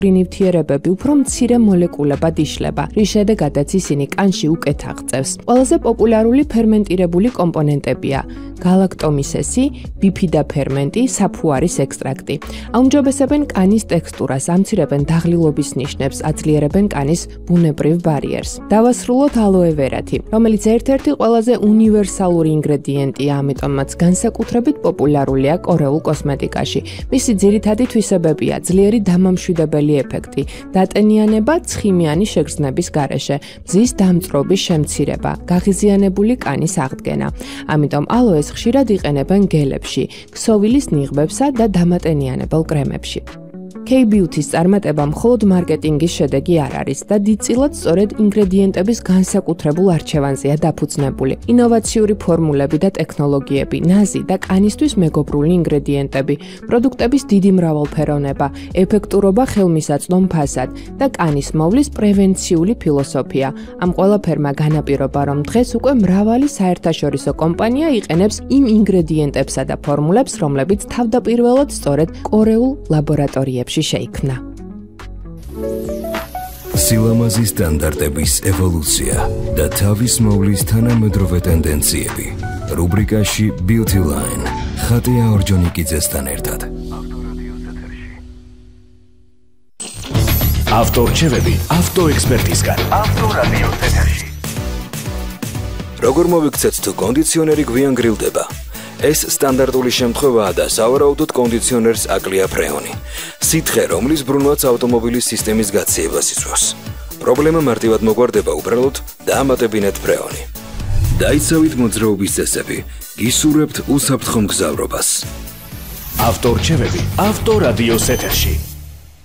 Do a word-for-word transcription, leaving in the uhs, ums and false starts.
ნივთიერებები უფრო მცირე მოლეკულებად იშლება, რის შედეგადაც ისინი კანში უკეთ აღწევს. ყველაზე პოპულარული ფერმენტირებული კომპონენტებია galactomyces, bifida ფერმენტი, საფუარის ექსტრაქტი. აუმჯობესებენ კანის ტექსტურას, ამცირებენ დაღლილობის ნიშნებს, აძლიერებენ კანის ბუნებრივ ბარიერს. დავასრულოთ aloe vera-თი, რომელიც ერთ-ერთი ყველაზე უნივერსალური ინგრედიენტია, ამიტომაც განსაკუთრებით პოპულარულია კორეულ კოსმეტიკაში. მისი ძირითადი თვისებებია ძლიერი დამამშვიდებელი ეფექტი, დატენიანება ცხიმიანი შეგრძნების გარეშე, მზის დამწრობის შემცირება, გაღიზიანებული კანის აღდგენა. ამიტომ ალოეს ხშირად იყენებენ გელებში, ქსოვილის ნიღბებსა და დამატენიანებელ კრემებში. K-Beauty-ის წარმატება მხოლოდ მარკეტინგის შედეგი არ არის და დიდწილად სწორედ ინგრედიენტების განსაკუთრებულ არჩევანზეა დაფუძნებული. ინოვაციური ფორმულები და ტექნოლოგიები, ნაზი და კანისთვის მეგობრული ინგრედიენტები, პროდუქტების დიდი მრავალფეროვნება, ეფექტურობა ხელმისაწვდომ ფასად და კანის მოვლის პრევენციული ფილოსოფია. ამ ყველაფერმა განაპირობა, რომ დღეს უკვე მრავალი საერთაშორისო კომპანია იყენებს იმ ინგრედიენტებსა და ფორმულებს, რომლებიც თავდაპირველად სწორედ კორეულ ლაბორატორიებში შეიქმნა. სილამაზის სტანდარტების ევოლუცია და თავის მოვლის თანამედროვე ტენდენციები. რუბრიკაში Beauty Line. ხატია ორჯონიკიძესთან ერთად. ავტორჩევები ავტოექსპერტისგან. ავტორადიოს ეთერში. როგორ მოვიქცეთ თუ კონდიციონერი გვიან გრილდება? ეს სტანდარტული შემთხვევაა და სავარაუდოდ კონდიციონერს აკლია ფრეონი. სითხე, რომლის ბრუნვაც ავტომობილის სისტემის გაციებას იწვევს. პრობლემა მარტივად მოგვარდება უბრალოდ დაამატებინეთ ფრეონი. დაიცავით მოძრაობის წესები, გისურვებთ უსაფრთხო მგზავრობას. ავტორჩევები ავტორადიოს ეთერში.